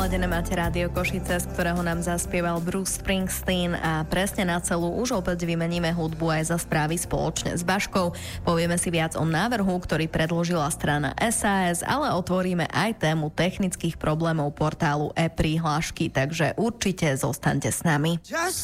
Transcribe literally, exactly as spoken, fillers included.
naladené máte Rádio Košice, z ktorého nám zaspieval Bruce Springsteen a presne na celú už opäť vymeníme hudbu aj za správy spoločne s Baškou. Povieme si viac o návrhu, ktorý predložila strana es a es, ale otvoríme aj tému technických problémov portálu e-prihlášky, takže určite zostaňte s nami. Just